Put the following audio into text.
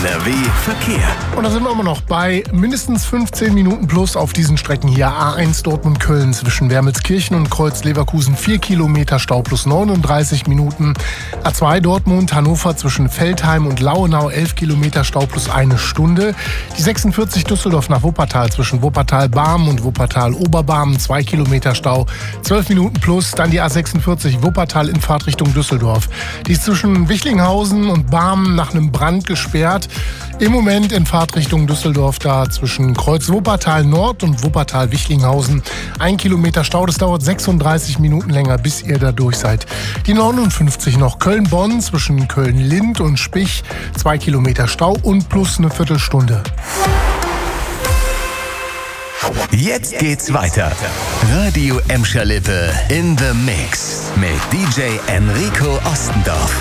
NRW Verkehr. Und da sind wir immer noch bei mindestens 15 Minuten plus auf diesen Strecken hier. A1 Dortmund-Köln zwischen Wermelskirchen und Kreuz-Leverkusen 4 Kilometer Stau plus 39 Minuten. A2 Dortmund-Hannover zwischen Veltheim und Lauenau 11 Kilometer Stau plus 1 Stunde. Die 46 Düsseldorf nach Wuppertal zwischen Wuppertal-Barmen und Wuppertal-Oberbarmen 2 Kilometer Stau, 12 Minuten plus. Dann die A46 Wuppertal in Fahrtrichtung Düsseldorf. Die ist zwischen Wichlinghausen und Barmen nach einem Brand gesperrt. Im Moment in Fahrtrichtung Düsseldorf da zwischen Kreuz Wuppertal Nord und Wuppertal Wichlinghausen 1 Kilometer Stau. Das dauert 36 Minuten länger, bis ihr da durch seid. Die 59 noch Köln-Bonn zwischen Köln-Lind und Spich 2 Kilometer Stau und plus eine Viertelstunde. Jetzt geht's weiter. Radio Emscher-Lippe in the Mix mit DJ Enrico Ostendorf.